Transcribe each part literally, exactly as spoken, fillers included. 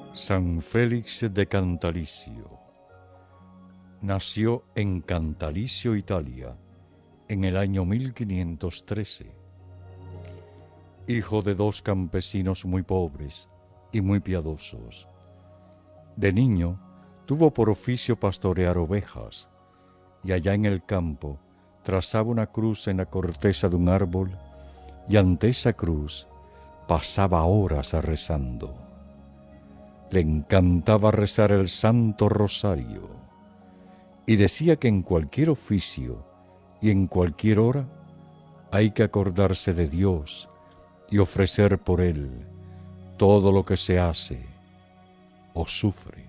San Félix de Cantalicio nació en Cantalicio, Italia, en el año mil quinientos trece. Hijo de dos campesinos muy pobres y muy piadosos. De niño tuvo por oficio pastorear ovejas, y allá en el campo trazaba una cruz en la corteza de un árbol, y ante esa cruz pasaba horas rezando. Le encantaba rezar el Santo Rosario, y decía que en cualquier oficio y en cualquier hora hay que acordarse de Dios y ofrecer por Él todo lo que se hace o sufre.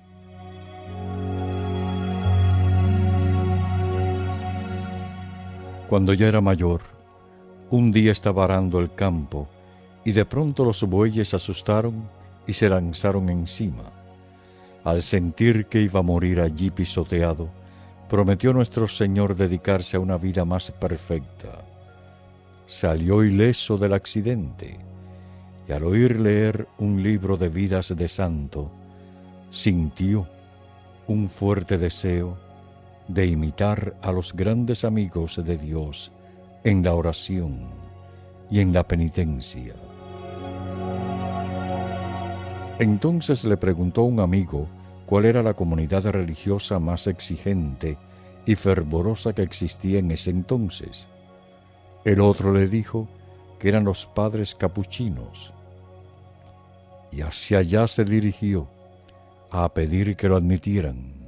Cuando ya era mayor, un día estaba arando el campo y de pronto los bueyes se asustaron y se lanzaron encima. Al sentir que iba a morir allí pisoteado, prometió nuestro Señor dedicarse a una vida más perfecta. Salió ileso del accidente y al oír leer un libro de vidas de santo, sintió un fuerte deseo de imitar a los grandes amigos de Dios en la oración y en la penitencia. Entonces le preguntó a un amigo cuál era la comunidad religiosa más exigente y fervorosa que existía en ese entonces. El otro le dijo que eran los padres capuchinos, y hacia allá se dirigió a pedir que lo admitieran.